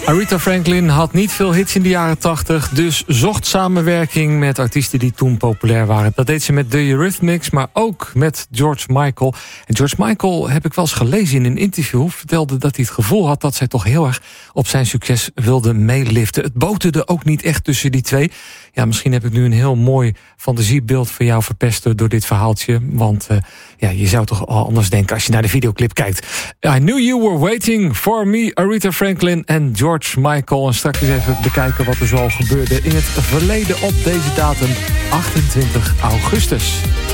Aretha Franklin had niet veel hits in de jaren 80... dus zocht samenwerking met artiesten die toen populair waren. Dat deed ze met The Eurythmics, maar ook met George Michael. En George Michael, heb ik wel eens gelezen in een interview... vertelde dat hij het gevoel had dat zij toch heel erg op zijn succes wilde meeliften. Het boterde ook niet echt tussen die twee. Ja, misschien heb ik nu een heel mooi fantasiebeeld van jou verpest door dit verhaaltje. Want je zou toch al anders denken als je naar de videoclip kijkt. I Knew You Were Waiting For Me, Aretha Franklin en George Michael. En straks eens even bekijken wat er zoal gebeurde in het verleden op deze datum, 28 augustus.